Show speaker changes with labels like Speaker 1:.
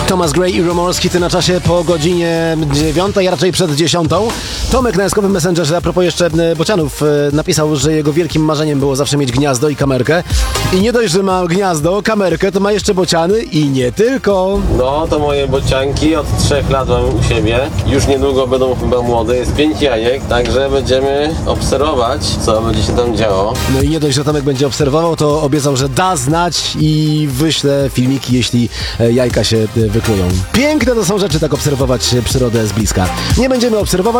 Speaker 1: Thomas Gray i Remorse, hity na czasie po godzinie 9, a raczej przed 10. Tomek na jaskowym Messengerze, a propos jeszcze bocianów, napisał, że jego wielkim marzeniem było zawsze mieć gniazdo i kamerkę. I nie dość, że ma gniazdo, kamerkę, to ma jeszcze bociany i nie tylko.
Speaker 2: No, to moje bocianki od 3 lat mam u siebie. Już niedługo będą chyba młode, jest 5 jajek, także będziemy obserwować, co będzie się tam działo.
Speaker 1: No i nie dość, że Tomek będzie obserwował, to obiecał, że da znać i wyśle filmiki, jeśli jajka się wyklują. Piękne to są rzeczy, tak obserwować przyrodę z bliska. Nie będziemy obserwować.